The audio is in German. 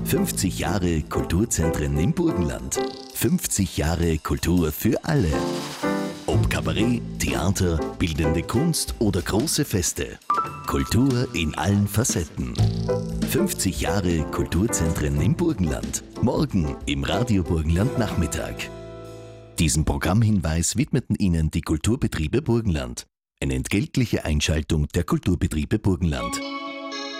50 Jahre Kulturzentren im Burgenland. 50 Jahre Kultur für alle. Ob Kabarett, Theater, bildende Kunst oder große Feste. Kultur in allen Facetten. 50 Jahre Kulturzentren im Burgenland. Morgen im Radio Burgenland Nachmittag. Diesen Programmhinweis widmeten Ihnen die Kulturbetriebe Burgenland. Eine entgeltliche Einschaltung der Kulturbetriebe Burgenland.